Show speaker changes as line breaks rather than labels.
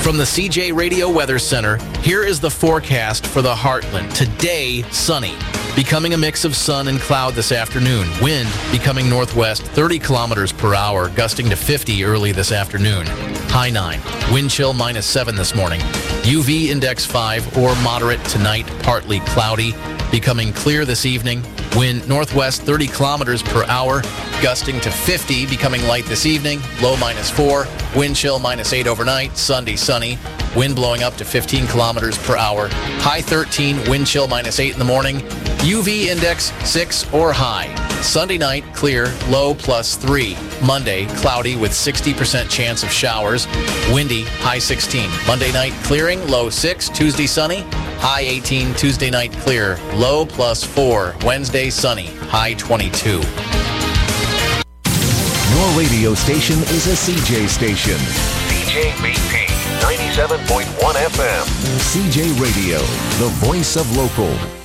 From the CJ Radio Weather Center, here is the forecast for the Heartland. Today, sunny. Becoming a mix of sun and cloud this afternoon. Wind becoming northwest 30 kilometers per hour, gusting to 50 early this afternoon. High 9. Wind chill -7 this morning. UV index 5 or moderate tonight, partly cloudy. Becoming clear this evening. Wind northwest 30 kilometers per hour, gusting to 50, becoming light this evening. Low -4. Wind chill -8 overnight. Sunday sunny. Wind blowing up to 15 kilometers per hour. High 13. Wind chill -8 in the morning. UV index 6 or high. Sunday night, clear, low +3. Monday, cloudy with 60% chance of showers. Windy, high 16. Monday night, clearing, low 6. Tuesday, sunny, high 18. Tuesday night, clear, low +4. Wednesday, sunny, high 22.
Your radio station is a CJ station.
CJBP 97.1 FM.
CJ Radio, the voice of local.